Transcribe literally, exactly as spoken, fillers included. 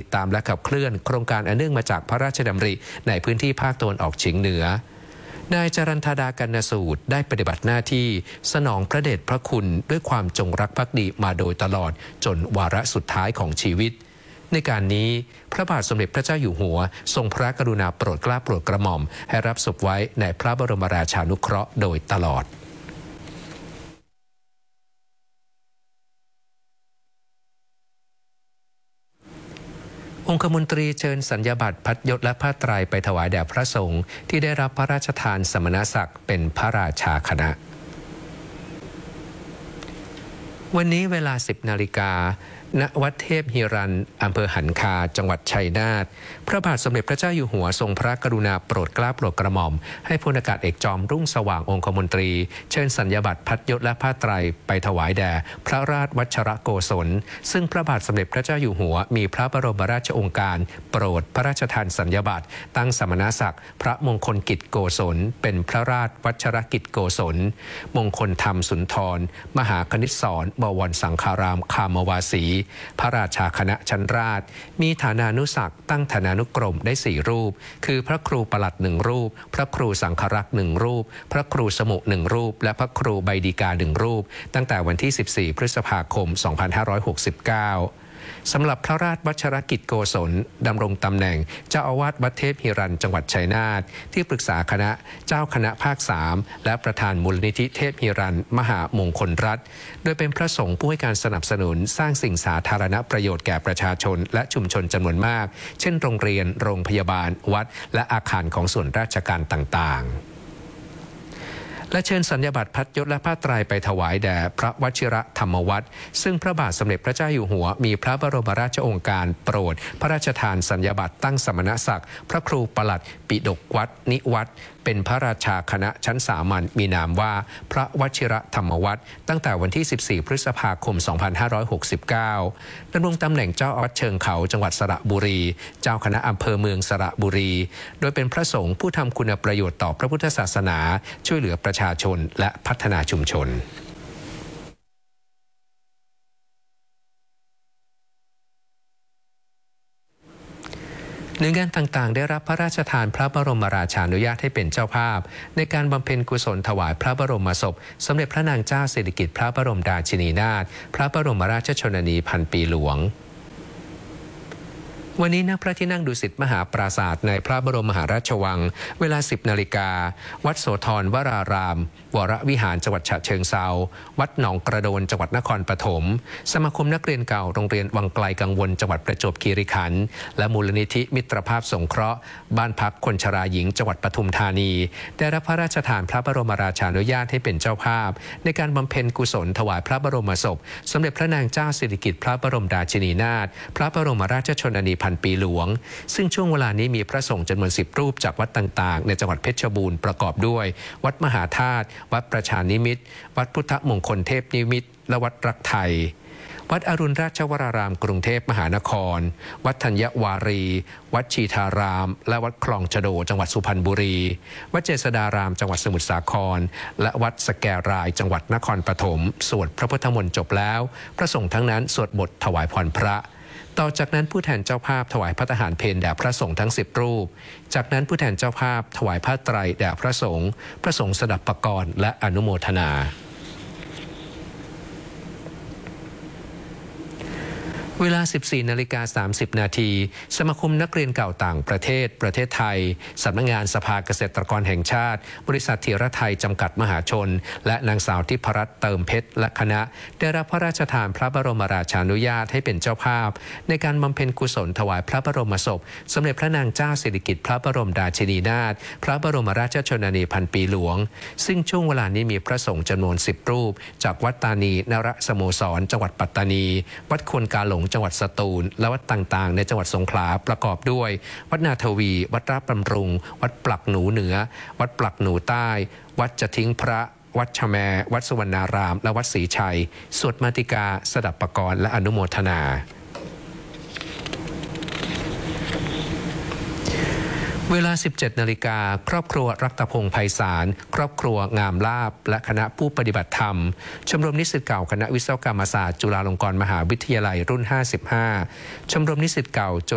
ตามและขับเคลื่อนโครงการอันเนื่องมาจากพระราชดำริในพื้นที่ภาคตะวันออกเฉียงเหนือนายจรัญธาดากันนสูตรได้ปฏิบัติหน้าที่สนองพระเดชพระคุณด้วยความจงรักภักดีมาโดยตลอดจนวาระสุดท้ายของชีวิตในการนี้พระบาทสมเด็จพระเจ้าอยู่หัวทรงพระกรุณาโปรดเกล้าโปรดกระหม่อมให้รับศพไว้ในพระบรมราชานุเคราะห์โดยตลอดองคมนตรีเชิญสัญญาบัตรพัดยศและผ้าไตรไปถวายแด่พระสงฆ์ที่ได้รับพระราชทานสมณศักดิ์เป็นพระราชาคณะวันนี้เวลา สิบนาฬิกาณวัดเทพฮิรัญอำเภอหันคาจังหวัดชัยนาทพระบาทสมเด็จพระเจ้าอยู่หัวทรงพระกรุณาโปรดเกล้าโปรดกระหม่อมให้พลอากาศเอกจอมรุ่งสว่างองคมนตรีเชิญสัญญาบัตรพัดยศและผ้าไตรไปถวายแด่พระราชวัชรโกศลซึ่งพระบาทสมเด็จพระเจ้าอยู่หัวมีพระบรมราชโองการโปรดพระราชทานสัญญาบัตรตั้งสมณศักดิ์พระมงคลกิจโกศลเป็นพระราชวัชรกิจโกศลมงคลธรรมสุนทรมหาคณิตศรบวรสังฆารามคามวาสีพระราชาคณะชั้นราชมีฐานานุศักดิ์ตั้งฐานานุกรมได้สี่รูปคือพระครูปลัดหนึ่งรูปพระครูสังฆรักษ์หนึ่งรูปพระครูสมุหนึ่งรูปและพระครูใบดีกาหนึ่งรูปตั้งแต่วันที่สิบสี่พฤษภาคมสองพันห้าร้อยหกสิบเก้าสำหรับพระราชวัชรกิจโกศลดำรงตำแหน่งเจ้าอาวาสวัดเทพฮิรัญจังหวัดชัยนาทที่ปรึกษาคณะเจ้าคณะภาคสามและประธานมูลนิธิเทพฮิรัญมหามงคลรัตน์โดยเป็นพระสงฆ์ผู้ให้การสนับสนุนสร้างสิ่งสาธารณประโยชน์แก่ประชาชนและชุมชนจำนวนมากเช่นโรงเรียนโรงพยาบาลวัดและอาคารของส่วนราชการต่างๆและเชิญสัญญาบัตรพัดยศและผ้าไตรไปถวายแด่พระวชิรธรรมวัตรซึ่งพระบาทสมเด็จพระเจ้าอยู่หัวมีพระบรมราชโองการโปรดพระราชทานสัญญาบัตรตั้งสมณศักดิ์พระครูปลัดปิฎกวัดนิวัตรเป็นพระราชาคณะชั้นสามัญมีนามว่าพระวชิรธรรมวัตรตั้งแต่วันที่สิบสี่พฤษภาคมสองพันห้าร้อยหกสิบเก้าดำรงตำแหน่งเจ้าอาวาสเชิงเขาจังหวัดสระบุรีเจ้าคณะอำเภอเมืองสระบุรีโดยเป็นพระสงฆ์ผู้ทำคุณประโยชน์ต่อพระพุทธศาสนาช่วยเหลือประชาชนและพัฒนาชุมชนหน่วยงานต่างๆได้รับพระราชทานพระบรมราชานุญาตให้เป็นเจ้าภาพในการบำเพ็ญกุศลถวายพระบรมศพสมเด็จพระนางเจ้าสิริกิติ์พระบรมราชินีนาถพระบรมราชชนนีพันปีหลวงวันนี้ณพระที่นั่งดุสิตมหาปราสาทในพระบรมมหาราชวังเวลา สิบนาฬิกาวัดโสธรวรารามวรวิหารจังหวัดฉะเชิงเทราวัดหนองกระโดนจังหวัดนครปฐมสมาคมนักเรียนเก่าโรงเรียนวังไกลกังวลจังหวัดประจวบคีรีขันธ์และมูลนิธิมิตรภาพสงเคราะห์บ้านพักคนชราหญิงจังหวัดปทุมธานีได้รับพระราชทานพระบรมราชานุญาตให้เป็นเจ้าภาพในการบำเพ็ญกุศลถวายพระบรมศพสมเด็จพระนางเจ้าสิริกิติ์พระบรมราชินีนาถพระบรมราชชนนีพันปีหลวงซึ่งช่วงเวลานี้มีพระสงฆ์จำนวนสิบรูปจากวัดต่างๆในจังหวัดเพชรบูรณ์ประกอบด้วยวัดมหาธาตุวัดประชานิมิตรวัดพุทธมงคลเทพนิมิตรและวัดรักไทยวัดอรุณราชวรารามกรุงเทพมหานครวัดธัญวารีวัดชีทารามและวัดคลองชโดจังหวัดสุพรรณบุรีวัดเจษฎารามจังหวัดสมุทรสาครและวัดสแกรายจังหวัดนครปฐมสวดพระพุทธมนต์จบแล้วพระสงฆ์ทั้งนั้นสวดบทถวายพรพระต่อจากนั้นผู้แทนเจ้าภาพถวายพระทหารเพลแด่พระสงฆ์ทั้งสิบรูปจากนั้นผู้แทนเจ้าภาพถวายผ้าไตรแด่พระสงฆ์พระสงฆ์สดับประกรณ์และอนุโมทนาเวลา สิบสี่นาฬิกาสามสิบนาทีสมาคมนักเรียนเก่าต่างประเทศประเทศไทยสำนักงานสภาเกษตรกรแห่งชาติบริษัทธีรไทยจำกัดมหาชนและนางสาวทิพรัตน์เติมเพชรและคณะได้รับพระราชทานพระบรมราชานุญาตให้เป็นเจ้าภาพในการบำเพ็ญกุศลถวายพระบรมศพสมเด็จพระนางเจ้าสิริกิติ์พระบรมราชินีนาถพระบรมราชชนนีพันปีหลวงซึ่งช่วงเวลานี้มีพระสงฆ์จำนวนสิบรูปจากวัดตานีนรสโมสรจังหวัดปัตตานีวัดควนกาหลงจังหวัดสตูลและวัดต่างๆในจังหวัดสงขลาประกอบด้วยวัดนาทวีวัดราชบำรุงวัดปลักหนูเหนือวัดปลักหนูใต้วัดจะทิ้งพระวัดชแมวัดสุวรรณารามและวัดศรีชัยสวดมาติกาสดับประกรณ์และอนุโมทนาเวลา สิบเจ็ดนาฬิกาครอบครัวรัตพงษ์ไพศาลครอบครัวงามลาภและคณะผู้ปฏิบัติธรรมชมรมนิสิตเก่าคณะวิศวกรรมศาสตร์จุฬาลงกรณ์มหาวิทยาลัยรุ่นห้าสิบห้าชมรมนิสิตเก่า